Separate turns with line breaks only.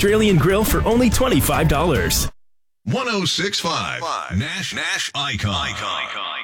Australian grill for only $25.
1065 Nash Icon.